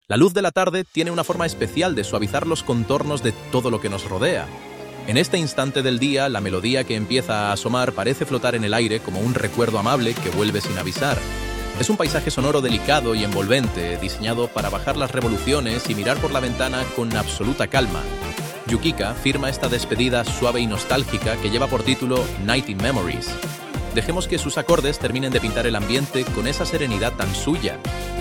La luz de la tarde tiene una forma especial de suavizar los contornos de todo lo que nos rodea. En este instante del día, la melodía que empieza a asomar parece flotar en el aire como un recuerdo amable que vuelve sin avisar. Es un paisaje sonoro delicado y envolvente, diseñado para bajar las revoluciones y mirar por la ventana con absoluta calma. Yukika firma esta despedida suave y nostálgica que lleva por título Night in Memories. Dejemos que sus acordes terminen de pintar el ambiente con esa serenidad tan suya.